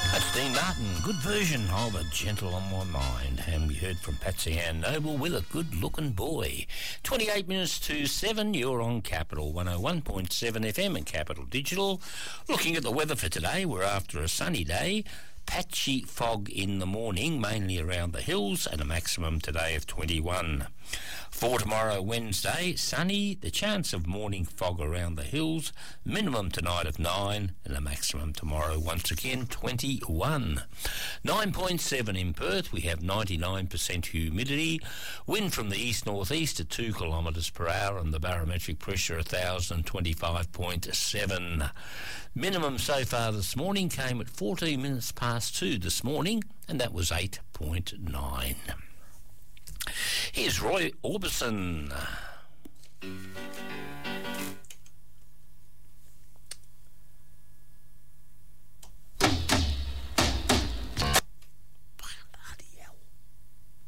That's Dean Martin, good version of A Gentle on My Mind. And we heard from Patsy Ann Noble with A Good Looking Boy. 28 minutes to 7, you're on Capital 101.7 FM and Capital Digital. Looking at the weather for today, we're after a sunny day. Patchy fog in the morning, mainly around the hills, and a maximum today of 21. For tomorrow, Wednesday, sunny, the chance of morning fog around the hills, minimum tonight of 9, and a maximum tomorrow, once again, 21. 9.7 in Perth, we have 99% humidity, wind from the east-northeast at 2 kilometres per hour, and the barometric pressure 1,025.7. Minimum so far this morning came at 14 minutes past 2 this morning, and that was 8.9. Here's Roy Orbison.